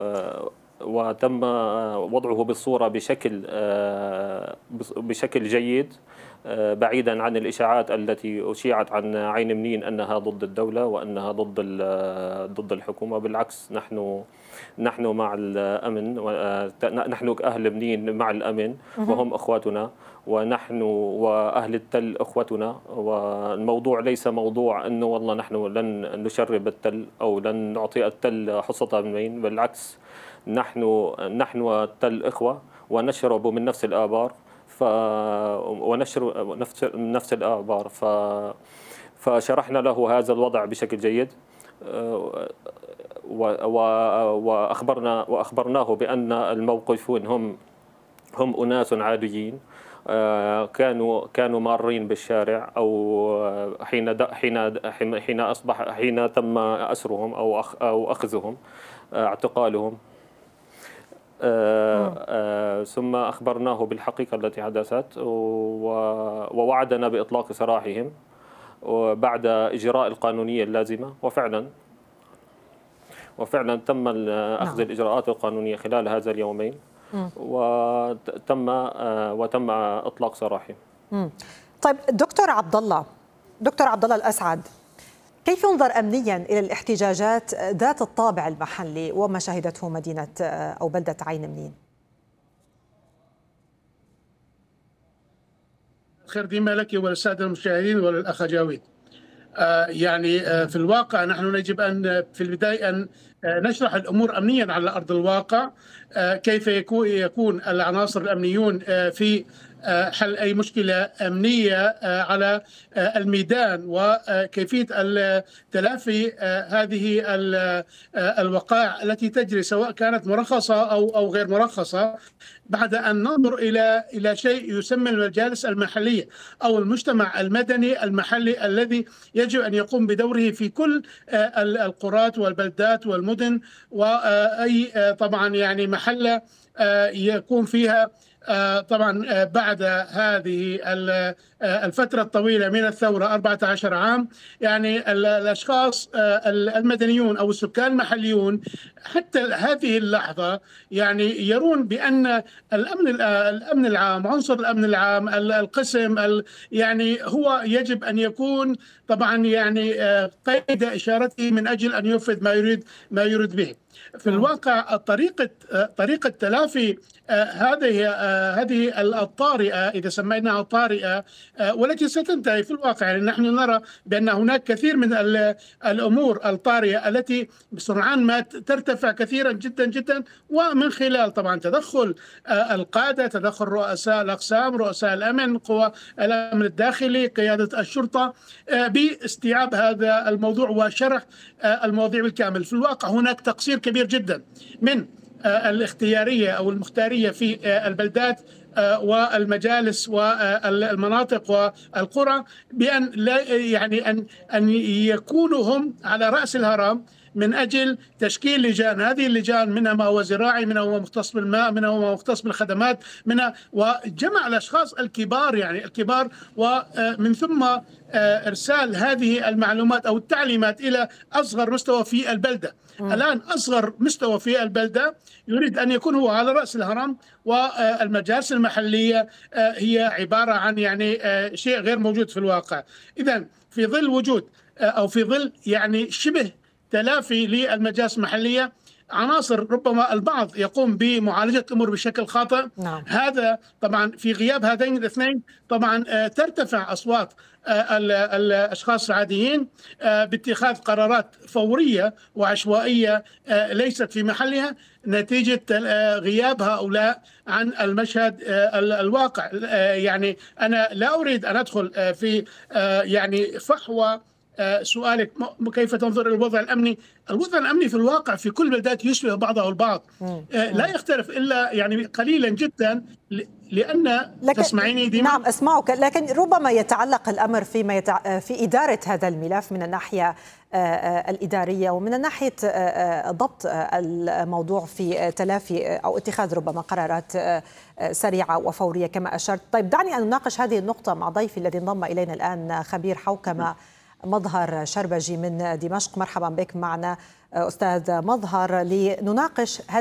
وتم وضعه بالصورة بشكل جيد، بعيدا عن الإشاعات التي أشيعت عن عين منين أنها ضد الدولة وأنها ضد الحكومة. بالعكس، نحن مع الأمن، نحن كأهل منين مع الأمن، وهم أخواتنا، ونحن وأهل التل أخوتنا. والموضوع ليس موضوع أنه والله نحن لن نشرب التل أو لن نعطي التل حصتها من مين. بالعكس، نحن والتل إخوة، ونشرب من نفس الآبار، ونشر نفس الآبار. فشرحنا له هذا الوضع بشكل جيد، وأخبرناه بأن الموقفون هم أناس عاديين، كانوا مارين بالشارع، أو حين تم أسرهم أو أخذهم، اعتقالهم. ثم أخبرناه بالحقيقة التي حدثت، ووعدنا بإطلاق سراحهم بعد إجراء القانونية اللازمة. وفعلا تم أخذ الإجراءات القانونية خلال هذا اليومين، وتم إطلاق سراحهم. طيب دكتور عبد الله الأسعد، كيف ينظر أمنيا إلى الاحتجاجات ذات الطابع المحلي وما شهدته مدينة أو بلدة عين منين؟ خير ديما لك وللسادة المشاهدين وللأخ جاويد. يعني في الواقع نحن يجب أن في البداية أن نشرح الأمور أمنيا على أرض الواقع، كيف يكون العناصر الأمنيون في حل أي مشكلة أمنية على الميدان، وكيفية تلافي هذه الوقائع التي تجري سواء كانت مرخصة أو غير مرخصة، بعد أن ننظر إلى شيء يسمى المجالس المحلية أو المجتمع المدني المحلي الذي يجب أن يقوم بدوره في كل القرى والبلدات والمدن، وأي طبعا يعني محلة يكون فيها طبعا بعد هذه الفترة الطويلة من الثورة 14 عام، يعني الأشخاص المدنيون أو السكان المحليون حتى هذه اللحظة يعني يرون بأن الأمن العام، عنصر الأمن العام، القسم يعني هو يجب أن يكون طبعا يعني قيد إشارته من أجل أن ينفذ ما يريد به. في الواقع طريقة تلافي هذه الطارئة، إذا سميناها طارئة، والتي ستنتهي في الواقع، يعني نحن نرى بأن هناك كثير من الأمور الطارئة التي بسرعان ما ترتفع كثيرا جدا جدا، ومن خلال طبعا تدخل القادة، تدخل رؤساء الأقسام، رؤساء الأمن، قوى الأمن الداخلي، قيادة الشرطة، باستيعاب هذا الموضوع وشرح المواضيع بالكامل. في الواقع هناك تقصير كبير جدا من الاختيارية أو المختارية في البلدات والمجالس والمناطق والقرى، بأن لا يعني أن يكونوا هم على رأس الهرم من أجل تشكيل لجان. هذه اللجان منها ما هو زراعي، منها هو مختص بالماء، منها هو مختص بالخدمات، منها وجمع الأشخاص الكبار، يعني الكبار، ومن ثم إرسال هذه المعلومات أو التعليمات إلى أصغر مستوى في البلدة. الآن أصغر مستوى في البلدة يريد أن يكون هو على رأس الهرم، والمجالس المحلية هي عبارة عن يعني شيء غير موجود في الواقع. إذن في ظل وجود أو في ظل يعني شبه تلافي للمجالس المحلية، عناصر ربما البعض يقوم بمعالجة الأمور بشكل خاطئ. هذا طبعا في غياب هذين الاثنين طبعا ترتفع أصوات الأشخاص العاديين باتخاذ قرارات فورية وعشوائية ليست في محلها، نتيجة غياب هؤلاء عن المشهد الواقع. يعني أنا لا أريد أن أدخل في يعني فحوى سؤالك كيف تنظر إلى الوضع الأمني. الوضع الأمني في الواقع في كل بلدات يشبه بعضه البعض، لا يختلف إلا يعني قليلا جدا، لأن تسمعيني ديما؟ نعم أسمعك، لكن ربما يتعلق الأمر في إدارة هذا الملف من الناحية الإدارية، ومن ناحية ضبط الموضوع في تلافي أو اتخاذ ربما قرارات سريعة وفورية كما أشرت. طيب دعني أن نناقش هذه النقطة مع ضيفي الذي انضم إلينا الآن، خبير حوكمة مظهر شربجي من دمشق. مرحبا بك معنا أستاذ مظهر لنناقش